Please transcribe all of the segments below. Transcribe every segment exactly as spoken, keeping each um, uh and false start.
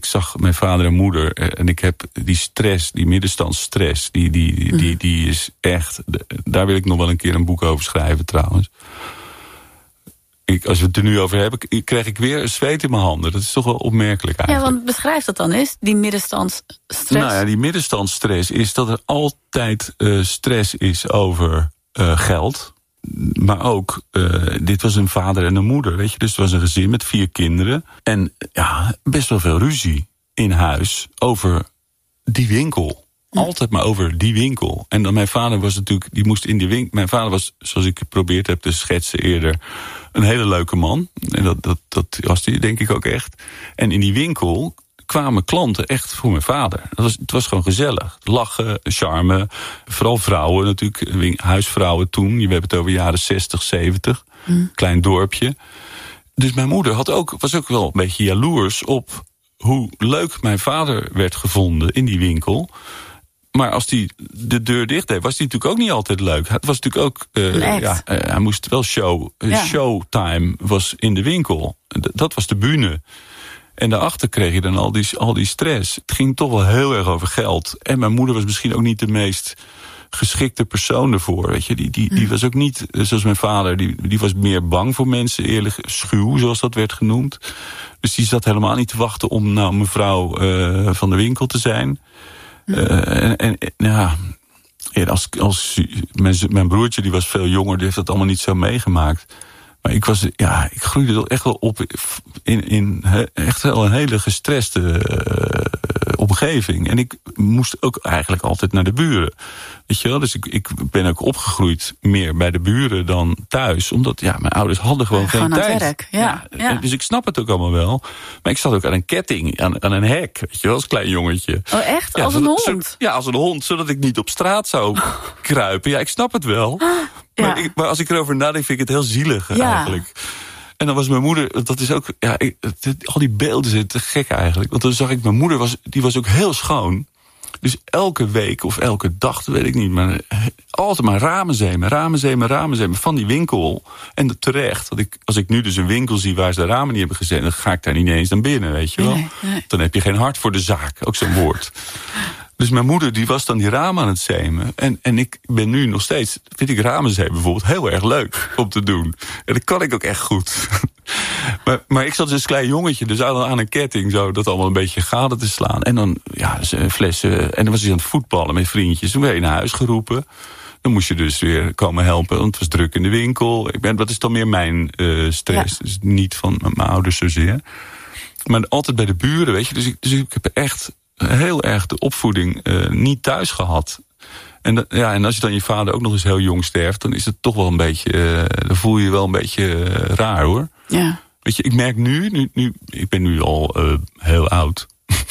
ik zag mijn vader en moeder. En ik heb die stress, die middenstandsstress. Die, die, die, die, die is echt... Daar wil ik nog wel een keer een boek over schrijven trouwens. Ik, als we het er nu over hebben, krijg ik weer een zweet in mijn handen. Dat is toch wel opmerkelijk eigenlijk. Ja, want beschrijf dat dan eens, die middenstandsstress. Nou ja, die middenstandsstress is dat er altijd uh, stress is over uh, geld. Maar ook, uh, dit was een vader en een moeder, weet je. Dus het was een gezin met vier kinderen. En ja, best wel veel ruzie in huis over die winkel. Altijd maar over die winkel. En dan mijn vader was natuurlijk, die moest in die winkel. Mijn vader was, zoals ik geprobeerd heb te schetsen eerder, een hele leuke man. En dat, dat, dat was die, denk ik ook echt. En in die winkel kwamen klanten echt voor mijn vader. Dat was, het was gewoon gezellig. Lachen, charme. Vooral vrouwen natuurlijk. Huisvrouwen toen. Je hebt het over jaren zestig, zeventig. Mm. Klein dorpje. Dus mijn moeder had ook, was ook wel een beetje jaloers op hoe leuk mijn vader werd gevonden in die winkel. Maar als hij de deur dicht deed, was hij natuurlijk ook niet altijd leuk. Het was natuurlijk ook, uh, ja, uh, hij moest wel show. Ja. Showtime was in de winkel. D- dat was de bühne. En daarachter kreeg je dan al die, al die stress. Het ging toch wel heel erg over geld. En mijn moeder was misschien ook niet de meest geschikte persoon ervoor. Weet je? Die, die, die was ook niet, zoals mijn vader, die, die was meer bang voor mensen, eerlijk schuw, zoals dat werd genoemd. Dus die zat helemaal niet te wachten om nou mevrouw uh, van de winkel te zijn. Uh, en, en ja, als, als mijn, mijn broertje, die was veel jonger, die heeft dat allemaal niet zo meegemaakt. Maar ik was, ja, ik groeide echt wel op in, in echt wel een hele gestreste uh, omgeving. En ik moest ook eigenlijk altijd naar de buren. Weet je wel? Dus ik, ik ben ook opgegroeid meer bij de buren dan thuis. Omdat, ja, mijn ouders hadden gewoon ja, geen gewoon tijd. Werk. Ja, ja, ja. Dus ik snap het ook allemaal wel. Maar ik zat ook aan een ketting, aan, aan een hek, weet je wel, als klein jongetje. Oh, echt? Ja, als een zodat, hond? Zo, ja, als een hond, zodat ik niet op straat zou kruipen. Ja, ik snap het wel. Ja. Maar, ik, maar als ik erover nadenk, vind ik het heel zielig ja. eigenlijk. En dan was mijn moeder, dat is ook, ja, ik, al die beelden zijn te gek eigenlijk. Want dan zag ik, mijn moeder was, die was ook heel schoon. Dus elke week of elke dag, dat weet ik niet, maar altijd maar ramenzemen, ramenzemen, ramenzemen van die winkel. En terecht, dat ik, als ik nu dus een winkel zie waar ze de ramen niet hebben gezet, dan ga ik daar niet eens naar binnen, weet je wel. Nee, nee. Dan heb je geen hart voor de zaak, ook zo'n woord. Dus mijn moeder die was dan die ramen aan het zemen. En, en ik ben nu nog steeds, vind ik ramenzemen bijvoorbeeld heel erg leuk om te doen. En dat kan ik ook echt goed. maar, maar ik zat dus als klein jongetje, dus aan een ketting zo dat allemaal een beetje gade te slaan. En dan ja, flessen. En dan was hij aan het voetballen met vriendjes. Toen werd je naar huis geroepen. Dan moest je dus weer komen helpen, want het was druk in de winkel. Ik ben, dat is dan meer mijn uh, stress. Ja. Dus niet van mijn ouders zozeer. Maar altijd bij de buren, weet je. Dus ik, dus ik heb echt heel erg de opvoeding uh, niet thuis gehad. En, dat, ja, en als je dan je vader ook nog eens heel jong sterft, dan is het toch wel een beetje, uh, dan voel je je wel een beetje uh, raar hoor. Ja. Weet je, ik merk nu, nu, nu ik ben nu al uh, heel oud.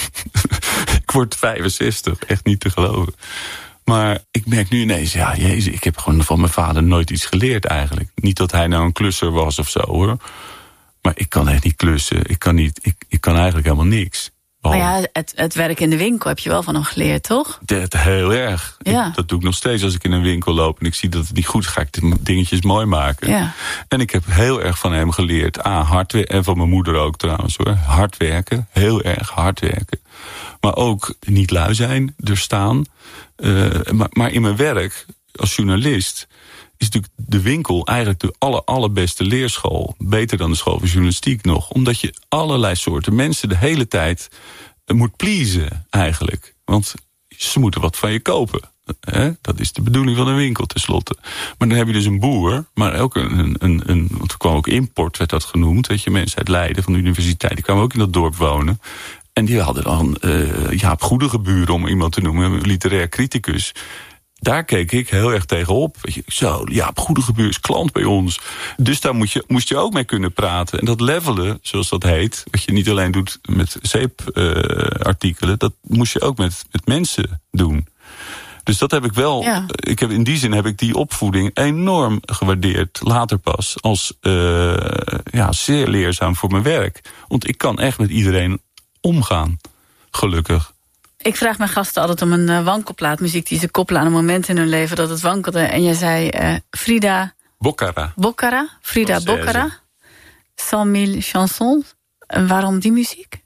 Ik word vijfenzestig, echt niet te geloven. Maar ik merk nu ineens, ja, jezus, ik heb gewoon van mijn vader nooit iets geleerd eigenlijk. Niet dat hij nou een klusser was of zo hoor. Maar ik kan echt niet klussen. Ik kan, niet, ik, ik kan eigenlijk helemaal niks. Maar ja, het, het werk in de winkel heb je wel van hem geleerd, toch? Dat heel erg. Ja. Ik, dat doe ik nog steeds als ik in een winkel loop en ik zie dat het niet goed is, ga ik de dingetjes mooi maken. Ja. En ik heb heel erg van hem geleerd, ah, hard werken, en van mijn moeder ook trouwens hoor, hard werken, heel erg hard werken. Maar ook niet lui zijn, er staan. Uh, maar, maar in mijn werk als journalist is natuurlijk de winkel eigenlijk de aller, allerbeste leerschool. Beter dan de school van journalistiek nog. Omdat je allerlei soorten mensen de hele tijd moet pleasen eigenlijk. Want ze moeten wat van je kopen. Hè? Dat is de bedoeling van een winkel tenslotte. Maar dan heb je dus een boer, maar ook een, een, een want er kwam ook import, werd dat genoemd. Weet je, mensen uit Leiden van de universiteit, die kwamen ook in dat dorp wonen. En die hadden dan uh, Jaap Goedegeburen, om iemand te noemen, een literair criticus. Daar keek ik heel erg tegenop. Weet je, zo, Jaap Goedegebuur is klant bij ons. Dus daar moet je, moest je ook mee kunnen praten. En dat levelen, zoals dat heet, wat je niet alleen doet met zeepartikelen, uh, dat moest je ook met, met mensen doen. Dus dat heb ik wel, ja. ik heb, in die zin heb ik die opvoeding enorm gewaardeerd. Later pas, als uh, ja, zeer leerzaam voor mijn werk. Want ik kan echt met iedereen omgaan, gelukkig. Ik vraag mijn gasten altijd om een uh, wankelplaatmuziek die ze koppelen aan een moment in hun leven dat het wankelde. En jij zei uh, Frida Boccara. Boccara, Frida Boccara. cent mille chansons. En waarom die muziek?